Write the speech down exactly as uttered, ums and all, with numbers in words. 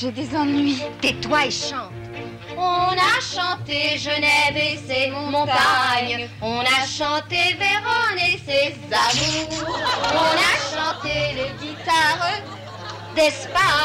j'ai des ennuis. Tais-toi et chante. On a chanté Genève et ses montagnes. On a chanté Vérone et ses amours. On a chanté les guitares d'Espagne.